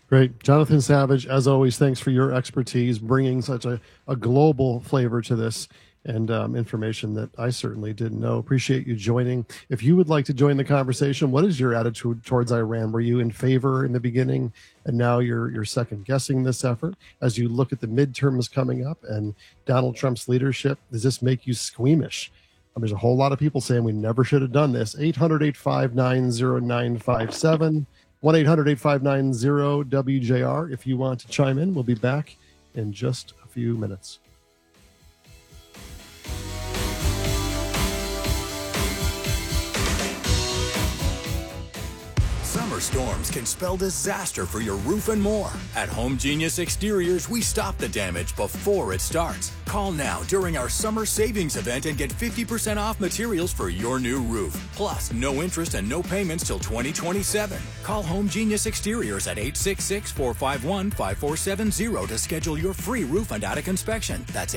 Great. Jonathan Savage, as always, thanks for your expertise, bringing such a global flavor to this and information that I certainly didn't know. Appreciate you joining. If you would like to join the conversation, what is your attitude towards Iran? Were you in favor in the beginning, and now you're second guessing this effort as you look at the midterms coming up and Donald Trump's leadership? Does this make you squeamish? There's a whole lot of people saying we never should have done this. 800-859-0957. 1-800-859-0WJR. If you want to chime in, we'll be back in just a few minutes. Summer storms can spell disaster for your roof and more. At Home Genius Exteriors, we stop the damage before it starts. Call now during our summer savings event and get 50% off materials for your new roof. Plus, no interest and no payments till 2027. Call Home Genius Exteriors at 866-451-5470 to schedule your free roof and attic inspection. That's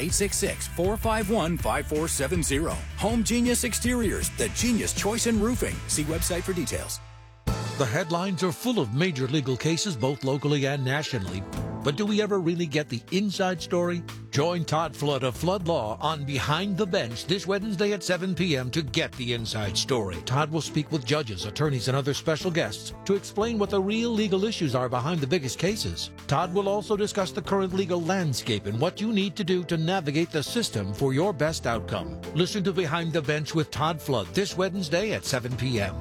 866-451-5470. Home Genius Exteriors, the genius choice in roofing. See website for details. The headlines are full of major legal cases, both locally and nationally. But do we ever really get the inside story? Join Todd Flood of Flood Law on Behind the Bench this Wednesday at 7 p.m. to get the inside story. Todd will speak with judges, attorneys, and other special guests to explain what the real legal issues are behind the biggest cases. Todd will also discuss the current legal landscape and what you need to do to navigate the system for your best outcome. Listen to Behind the Bench with Todd Flood this Wednesday at 7 p.m.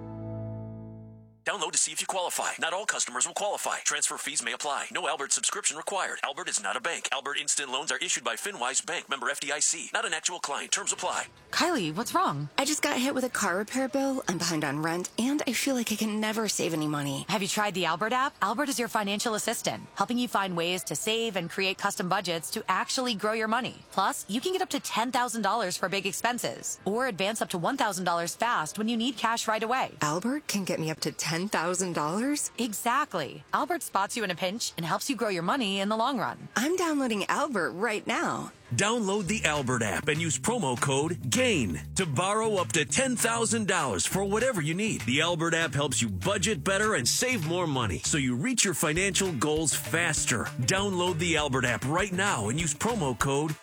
Download to see if you qualify. Not all customers will qualify. Transfer fees may apply. No Albert subscription required. Albert is not a bank. Albert Instant Loans are issued by FinWise Bank, member FDIC. Not an actual client. Terms apply. Kylie, what's wrong? I just got hit with a car repair bill. I'm behind on rent, and I feel like I can never save any money. Have you tried the Albert app? Albert is your financial assistant, helping you find ways to save and create custom budgets to actually grow your money. Plus, you can get up to $10,000 for big expenses, or advance up to $1,000 fast when you need cash right away. Albert can get me up to $10,000? Exactly. Albert spots you in a pinch and helps you grow your money in the long run. I'm downloading Albert right now. Download the Albert app and use promo code GAIN to borrow up to $10,000 for whatever you need. The Albert app helps you budget better and save more money so you reach your financial goals faster. Download the Albert app right now and use promo code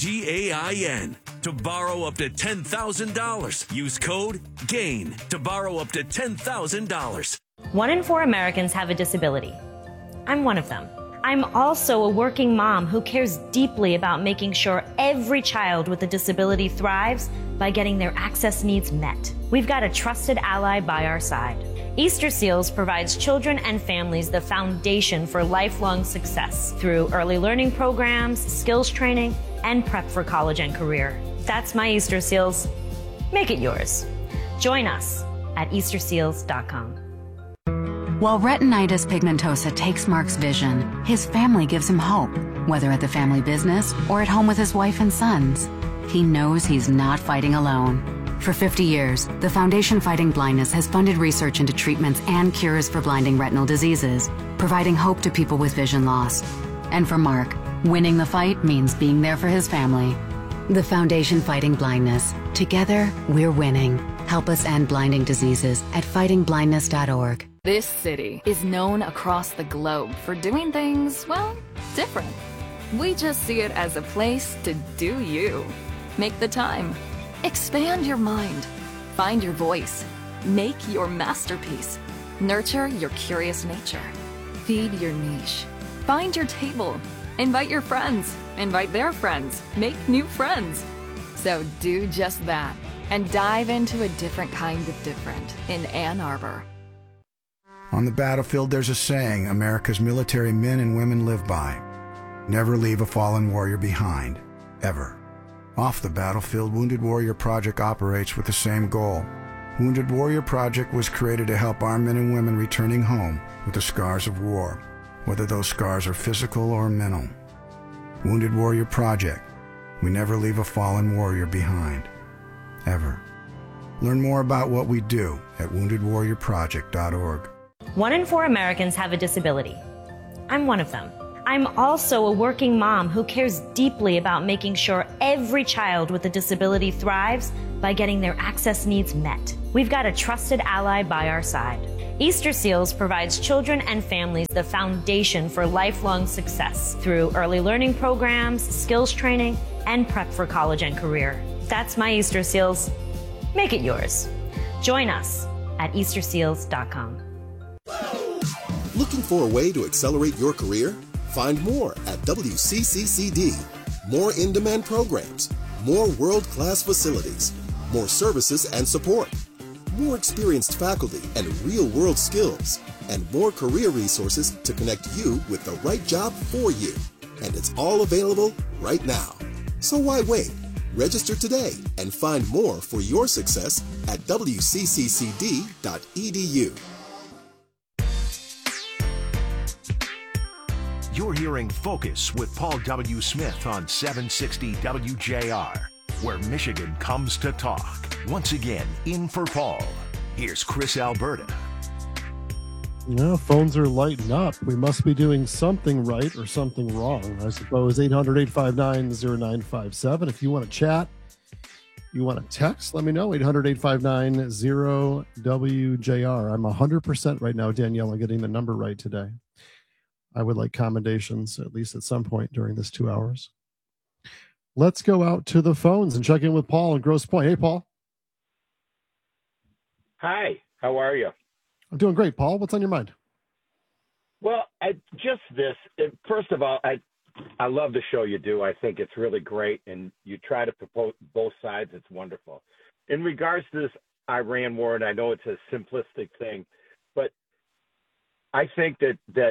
GAIN to borrow up to $10,000. Use code GAIN to borrow up to $10,000. 1 in 4 Americans have a disability. I'm one of them. I'm also a working mom who cares deeply about making sure every child with a disability thrives by getting their access needs met. We've got a trusted ally by our side. Easter Seals provides children and families the foundation for lifelong success through early learning programs, skills training, and prep for college and career. That's my Easter Seals. Make it yours. Join us at easterseals.com. While retinitis pigmentosa takes Mark's vision, his family gives him hope, whether at the family business or at home with his wife and sons. He knows he's not fighting alone. For 50 years, the Foundation Fighting Blindness has funded research into treatments and cures for blinding retinal diseases, providing hope to people with vision loss. And for Mark, winning the fight means being there for his family. The Foundation Fighting Blindness. Together, we're winning. Help us end blinding diseases at fightingblindness.org. This city is known across the globe for doing things, well, different. We just see it as a place to do you. Make the time. Expand your mind. Find your voice. Make your masterpiece. Nurture your curious nature. Feed your niche. Find your table. Invite your friends. Invite their friends. Make new friends. So do just that and dive into a different kind of different in Ann Arbor. On the battlefield, there's a saying America's military men and women live by. Never leave a fallen warrior behind, ever. Off the battlefield, Wounded Warrior Project operates with the same goal. Wounded Warrior Project was created to help our men and women returning home with the scars of war, whether those scars are physical or mental. Wounded Warrior Project. We never leave a fallen warrior behind, ever. Learn more about what we do at woundedwarriorproject.org. 1 in 4 Americans have a disability. I'm one of them. I'm also a working mom who cares deeply about making sure every child with a disability thrives by getting their access needs met. We've got a trusted ally by our side. Easter Seals provides children and families the foundation for lifelong success through early learning programs, skills training, and prep for college and career. That's my Easter Seals. Make it yours. Join us at easterseals.com. Looking for a way to accelerate your career? Find more at WCCCD. More in-demand programs, more world-class facilities, more services and support, more experienced faculty and real-world skills, and more career resources to connect you with the right job for you. And it's all available right now. So why wait? Register today and find more for your success at wcccd.edu. You're hearing Focus with Paul W. Smith on 760 WJR, where Michigan comes to talk. Once again, in for Paul, here's Chris Alberta. Phones are lighting up. We must be doing something right or something wrong, I suppose. 800-859-0957. If you want to chat, you want to text, let me know. 800-859-0WJR. I'm 100% right now, Danielle, on getting the number right today. I would like commendations, at least at some point during this 2 hours. Let's go out to the phones and check in with Paul in Grosse Pointe. Hey, Paul. Hi, how are you? I'm doing great, Paul. What's on your mind? Well, first of all, I love the show you do. I think it's really great, and you try to propose both sides. It's wonderful. In regards to this Iran war, and I know it's a simplistic thing, but I think that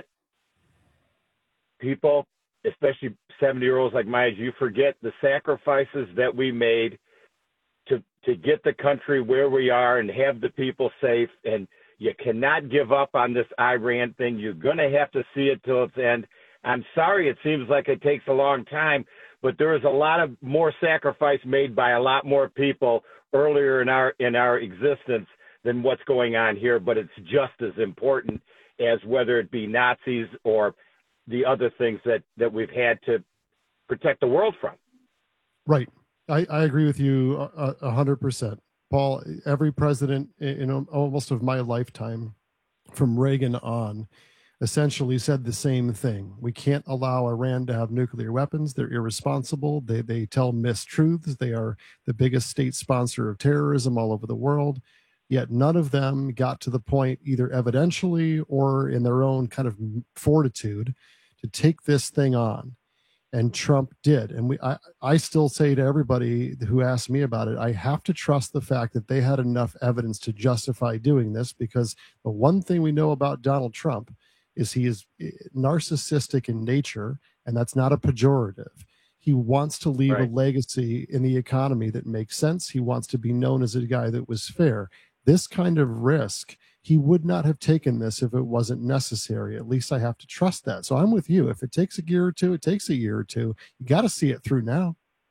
people, especially 70-year-olds like my age, you forget the sacrifices that we made to get the country where we are and have the people safe. And you cannot give up on this Iran thing. You're going to have to see it till its end. I'm sorry it seems like it takes a long time, but there is a lot of more sacrifice made by a lot more people earlier in our existence than what's going on here. But it's just as important as whether it be Nazis or the other things that we've had to protect the world from. Right. I agree with you 100%. Paul, every president in almost of my lifetime, from Reagan on, essentially said the same thing. We can't allow Iran to have nuclear weapons. They're irresponsible. They tell mistruths. They are the biggest state sponsor of terrorism all over the world. Yet none of them got to the point, either evidentially or in their own kind of fortitude, to take this thing on. And Trump did. And I still say to everybody who asks me about it, I have to trust the fact that they had enough evidence to justify doing this, because the one thing we know about Donald Trump is he is narcissistic in nature, and that's not a pejorative. He wants to leave a legacy in the economy that makes sense. He wants to be known as a guy that was fair. This kind of risk, he would not have taken this if it wasn't necessary. At least I have to trust that. So I'm with you. If it takes a year or two, it takes a year or two. You got to see it through now.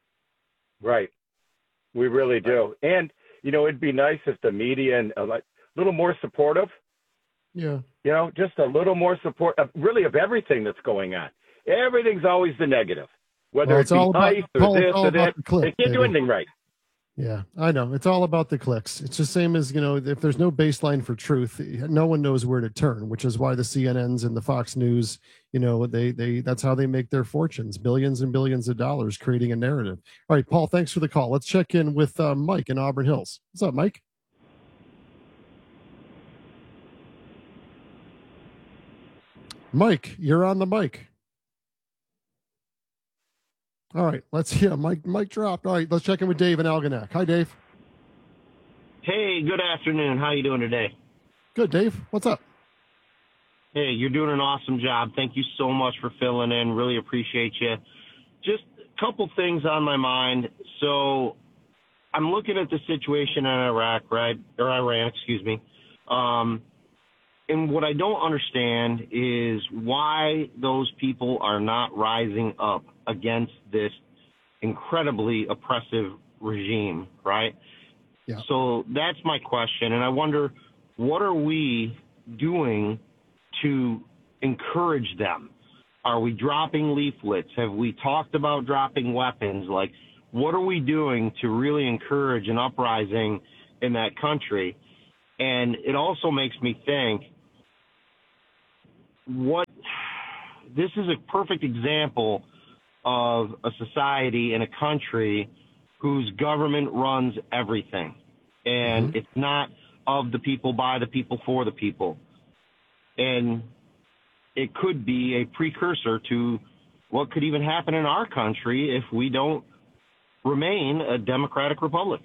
Right. We really do. And, it'd be nice if the media and a little more supportive. Yeah. Just a little more support of everything that's going on. Everything's always the negative. Whether it's all about, ICE or this or that, they can't do anything right. Yeah, I know. It's all about the clicks. It's the same as, if there's no baseline for truth, no one knows where to turn, which is why the CNNs and the Fox News, they that's how they make their fortunes, billions and billions of dollars creating a narrative. All right, Paul, thanks for the call. Let's check in with Mike in Auburn Hills. What's up, Mike? Mike, you're on the mic. All right, Mike dropped. All right, let's check in with Dave in Algonac. Hi, Dave. Hey, good afternoon. How you doing today? Good, Dave. What's up? Hey, you're doing an awesome job. Thank you so much for filling in. Really appreciate you. Just a couple things on my mind. So I'm looking at the situation in Iraq, right? Or Iran, excuse me. And what I don't understand is why those people are not rising up against this incredibly oppressive regime, right? Yeah. So that's my question. And I wonder, what are we doing to encourage them? Are we dropping leaflets? Have we talked about dropping weapons? Like, what are we doing to really encourage an uprising in that country? And it also makes me think, this is a perfect example of a society and a country whose government runs everything. And it's not of the people, by the people, for the people. And it could be a precursor to what could even happen in our country if we don't remain a democratic republic.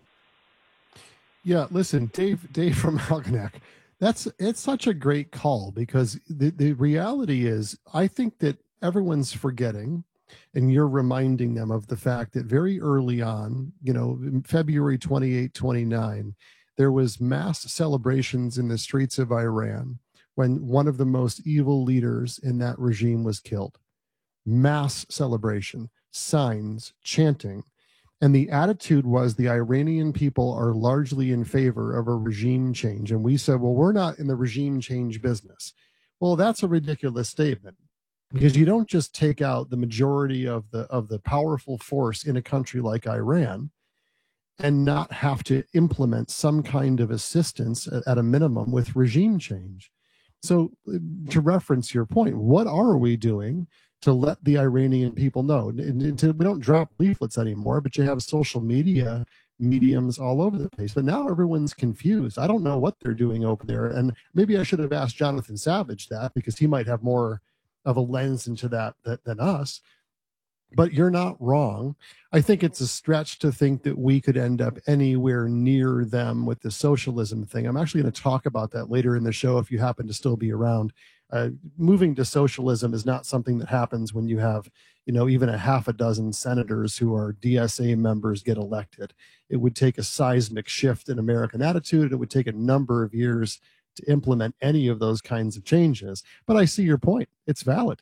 Yeah, listen, Dave from Algonac, it's such a great call, because the reality is, I think that everyone's forgetting, and you're reminding them of the fact that very early on, in February 28, 29, there was mass celebrations in the streets of Iran when one of the most evil leaders in that regime was killed. Mass celebration, signs, chanting. And the attitude was the Iranian people are largely in favor of a regime change. And we said, well, we're not in the regime change business. Well, that's a ridiculous statement, because you don't just take out the majority of the powerful force in a country like Iran and not have to implement some kind of assistance at a minimum with regime change. So to reference your point, what are we doing to let the Iranian people know? We don't drop leaflets anymore, but you have social media mediums all over the place. But now everyone's confused. I don't know what they're doing over there. And maybe I should have asked Jonathan Savage that, because he might have more of a lens into that than us. But you're not wrong. I think it's a stretch to think that we could end up anywhere near them with the socialism thing. I'm actually going to talk about that later in the show if you happen to still be around. Moving to socialism is not something that happens when you have, even a half a dozen senators who are DSA members get elected. It would take a seismic shift in American attitude, and it would take a number of years to implement any of those kinds of changes. But I see your point. It's valid.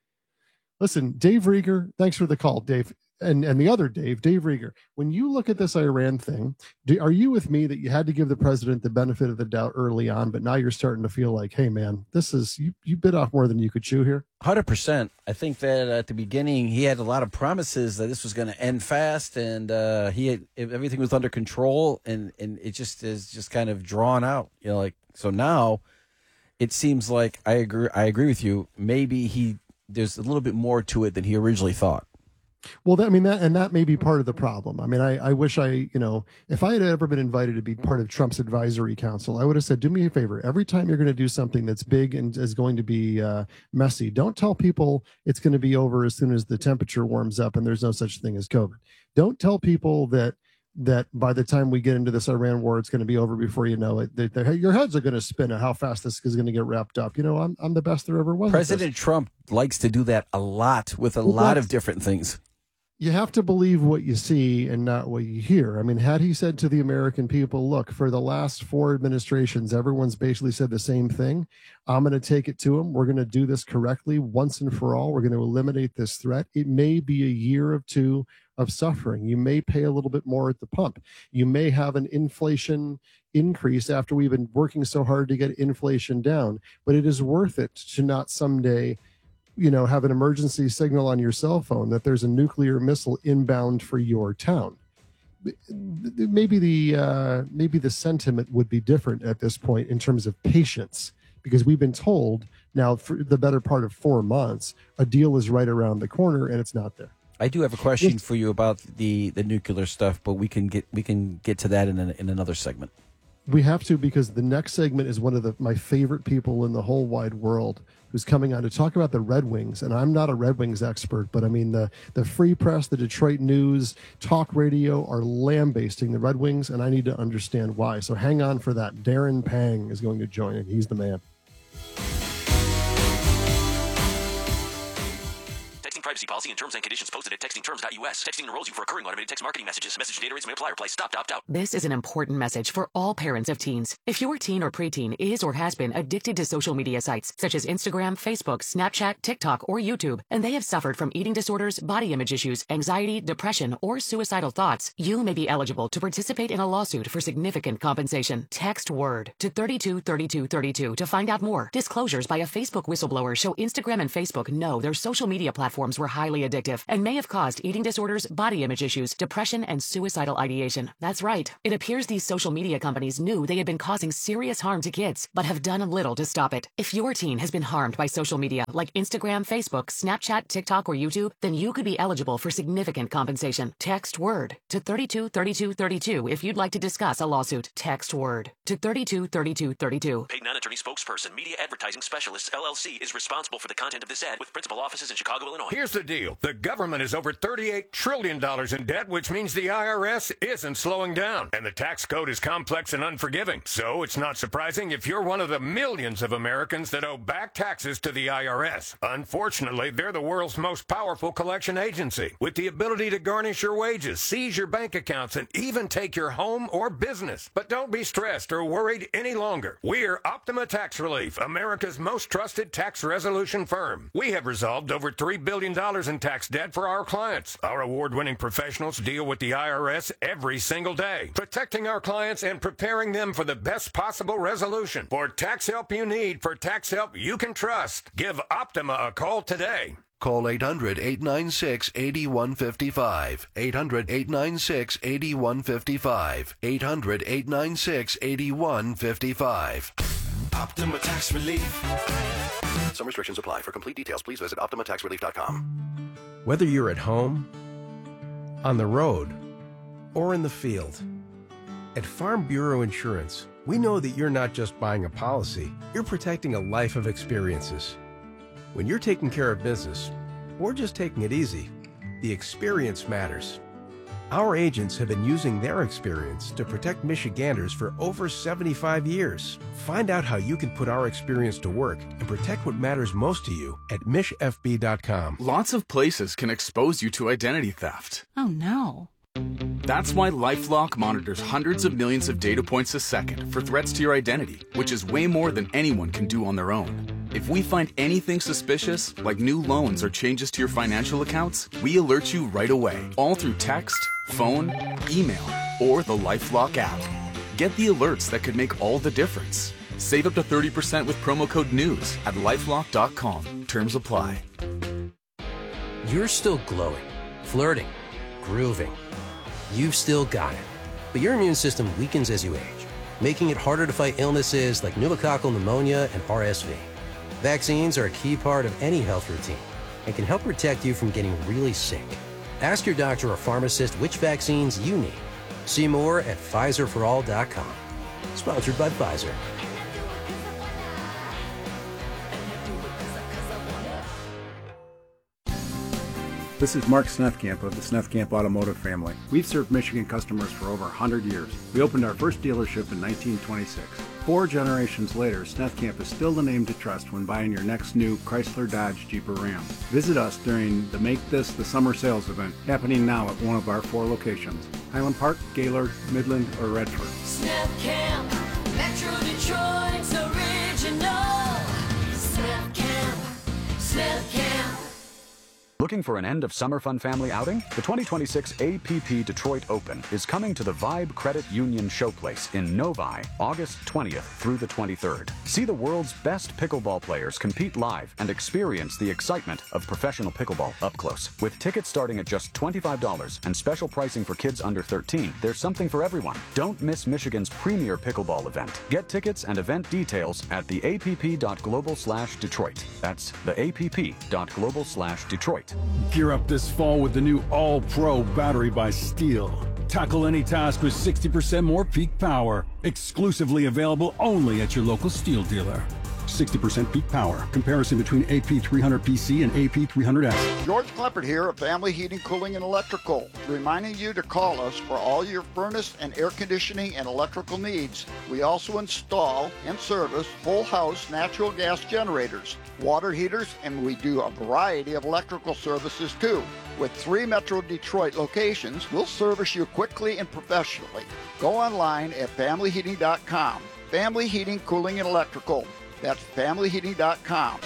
Listen, Dave Rieger, thanks for the call, Dave. And the other Dave Rieger, when you look at this Iran thing, are you with me that you had to give the president the benefit of the doubt early on, but now you're starting to feel like, hey, man, this is, you bit off more than you could chew here? 100%. I think that at the beginning, he had a lot of promises that this was going to end fast, and everything was under control, and it just is just kind of drawn out. So now it seems like I agree with you. Maybe there's a little bit more to it than he originally thought. Well, that may be part of the problem. I mean, I wish if I had ever been invited to be part of Trump's advisory council, I would have said, do me a favor. Every time you're going to do something that's big and is going to be messy, don't tell people it's going to be over as soon as the temperature warms up and there's no such thing as COVID. Don't tell people that by the time we get into this Iran war, it's going to be over before you know it. Your heads are going to spin at how fast this is going to get wrapped up. I'm the best there ever was. President Trump likes to do that a lot with a lot of different things. You have to believe what you see and not what you hear. I mean, had he said to the American people, look, for the last 4 administrations, everyone's basically said the same thing. I'm going to take it to them. We're going to do this correctly once and for all. We're going to eliminate this threat. It may be a year or two of suffering. You may pay a little bit more at the pump. You may have an inflation increase after we've been working so hard to get inflation down, but it is worth it to not someday have an emergency signal on your cell phone that there's a nuclear missile inbound for your town. Maybe the sentiment would be different at this point in terms of patience, because we've been told now for the better part of 4 months, a deal is right around the corner and it's not there. I do have a question for you about the nuclear stuff, but we can get to that in another segment. We have to, because the next segment is one of my favorite people in the whole wide world who's coming on to talk about the Red Wings. And I'm not a Red Wings expert, but I mean, the Free Press, the Detroit News, talk radio are lambasting the Red Wings, and I need to understand why. So hang on for that. Darren Pang is going to join, and he's the man. Privacy policy and terms and conditions posted at textingterms.us. Texting enrolls you for recurring automated text marketing messages. Message data rates may apply. Reply stop to opt out. This is an important message for all parents of teens. If your teen or preteen is or has been addicted to social media sites such as Instagram, Facebook, Snapchat, TikTok, or YouTube, and they have suffered from eating disorders, body image issues, anxiety, depression, or suicidal thoughts, you may be eligible to participate in a lawsuit for significant compensation. Text WORD to 323232 to find out more. Disclosures by a Facebook whistleblower show Instagram and Facebook know their social media platforms were were highly addictive and may have caused eating disorders, body image issues, depression, and suicidal ideation. That's right. It appears these social media companies knew they had been causing serious harm to kids, but have done little to stop it. If your teen has been harmed by social media like Instagram, Facebook, Snapchat, TikTok, or YouTube, then you could be eligible for significant compensation. Text WORD to 323232 if you'd like to discuss a lawsuit. Text WORD to 323232. Paid non-attorney spokesperson, Media Advertising Specialists, LLC, is responsible for the content of this ad with principal offices in Chicago, Illinois. Here's the deal. The government is over $38 trillion in debt, which means the IRS isn't slowing down. And the tax code is complex and unforgiving. So it's not surprising if you're one of the millions of Americans that owe back taxes to the IRS. Unfortunately, they're the world's most powerful collection agency, with the ability to garnish your wages, seize your bank accounts, and even take your home or business. But don't be stressed or worried any longer. We're Optima Tax Relief, America's most trusted tax resolution firm. We have resolved over $3 billion in tax debt for our clients. Our award-winning professionals deal with the IRS every single day, protecting our clients and preparing them for the best possible resolution. For tax help you need, for tax help you can trust, give Optima a call today. Call 800-896-8155. 800-896-8155. 800-896-8155. Optima Tax Relief. Some restrictions apply. For complete details, please visit OptimaTaxRelief.com. Whether you're at home, on the road, or in the field, at Farm Bureau Insurance, we know that you're not just buying a policy, you're protecting a life of experiences. When you're taking care of business, or just taking it easy, the experience matters. Our agents have been using their experience to protect Michiganders for over 75 years. Find out how you can put our experience to work and protect what matters most to you at MishFB.com. Lots of places can expose you to identity theft. Oh no. That's why LifeLock monitors hundreds of millions of data points a second for threats to your identity, which is way more than anyone can do on their own. If we find anything suspicious, like new loans or changes to your financial accounts, we alert you right away, all through text, phone, email, or the LifeLock app. Get the alerts that could make all the difference. Save up to 30% with promo code NEWS at LifeLock.com. Terms apply. You're still glowing, flirting, grooving. You've still got it. But your immune system weakens as you age, making it harder to fight illnesses like pneumococcal pneumonia and RSV. Vaccines are a key part of any health routine and can help protect you from getting really sick. Ask your doctor or pharmacist which vaccines you need. See more at PfizerForAll.com. Sponsored by Pfizer. This is Mark Snethkamp of the Snethkamp Automotive family. We've served Michigan customers for over 100 years. We opened our first dealership in 1926. 4 generations later, Snethkamp is still the name to trust when buying your next new Chrysler, Dodge, Jeep, or Ram. Visit us during the Make This the Summer Sales event happening now at one of our 4 locations: Highland Park, Gaylord, Midland, or Redford. Snethkamp, Metro Detroit's original. Snethkamp. Looking for an end-of-summer fun family outing? The 2026 APP Detroit Open is coming to the Vibe Credit Union Showplace in Novi, August 20th through the 23rd. See the world's best pickleball players compete live and experience the excitement of professional pickleball up close. With tickets starting at just $25 and special pricing for kids under 13, there's something for everyone. Don't miss Michigan's premier pickleball event. Get tickets and event details at theapp.global/Detroit. That's theapp.global/Detroit. Gear up this fall with the new All-Pro battery by Steel. Tackle any task with 60% more peak power. Exclusively available only at your local Steel dealer. 60% peak power. Comparison between AP300PC and AP300S. George Kleppert here of Family Heating, Cooling, and Electrical, reminding you to call us for all your furnace and air conditioning and electrical needs. We also install and service whole house natural gas generators, water heaters, and we do a variety of electrical services too. With 3 Metro Detroit locations, we'll service you quickly and professionally. Go online at familyheating.com. Family Heating, Cooling, and Electrical. That's familyheating.com.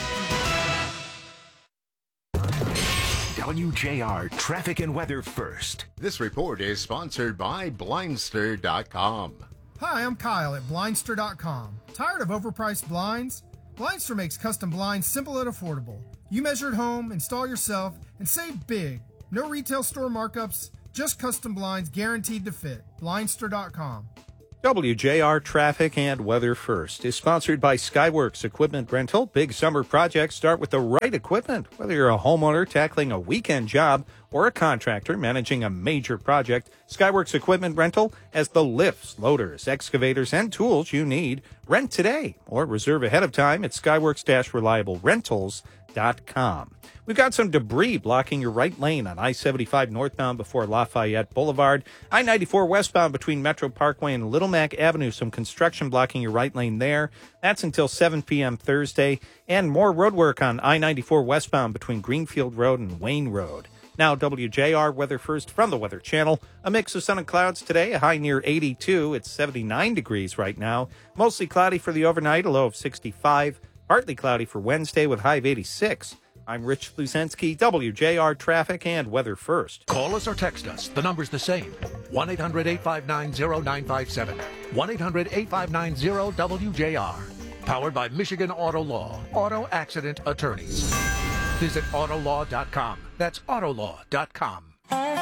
WJR Traffic and Weather First. This report is sponsored by Blindster.com. Hi, I'm Kyle at Blindster.com. Tired of overpriced blinds? Blindster makes custom blinds simple and affordable. You measure at home, install yourself, and save big. No retail store markups, just custom blinds guaranteed to fit. Blindster.com. WJR Traffic and Weather First is sponsored by Skyworks Equipment Rental. Big summer projects start with the right equipment. Whether you're a homeowner tackling a weekend job or a contractor managing a major project, Skyworks Equipment Rental has the lifts, loaders, excavators, and tools you need. Rent today or reserve ahead of time at skyworks-reliablерentals.com. We've got some debris blocking your right lane on I-75 northbound before Lafayette Boulevard. I-94 westbound between Metro Parkway and Little Mac Avenue. Some construction blocking your right lane there. That's until 7 p.m. Thursday. And more road work on I-94 westbound between Greenfield Road and Wayne Road. Now, WJR Weather First from the Weather Channel. A mix of sun and clouds today, a high near 82. It's 79 degrees right now. Mostly cloudy for the overnight, a low of 65. Partly cloudy for Wednesday with high of 86. I'm Rich Flusensky, WJR Traffic and Weather First. Call us or text us. The number's the same. 1-800-859-0957. 1-800-859-0WJR. Powered by Michigan Auto Law. Auto Accident Attorneys. Visit Autolaw.com. That's Autolaw.com.